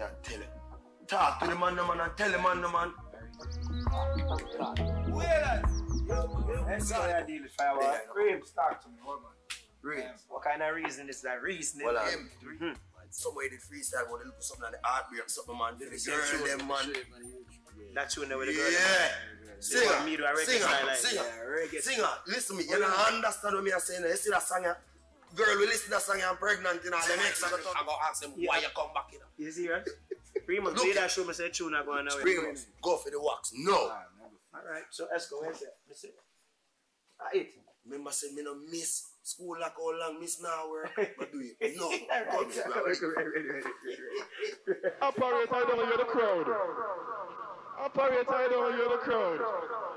Yeah, tell him. Talk to the man, no man, and tell the man, no man. Let's go ahead and deal with Firewall. Reams, talk to me, what man? Reams. What kind of reason is that? Reasoning? Well, somebody did freestyle, but they look for something on the heartbreak, something, man. They girl them, man. That's you know where the girl Yeah. Singer. Singer. Listen to me. You don't understand what me are saying. You see that song, girl will listen to that song and pregnant, you know. The next song, I go ask them why you come back, you know. You see, right? Remus, play that show, me say tune not going nowhere. Remus, go for the wax. No. Alright, so let's go. Where's it? Let's see. It. Remember, say, me no miss school like how long, miss now work. But do it. No. Operator, I don't hear the crowd. Operator, I don't hear the crowd.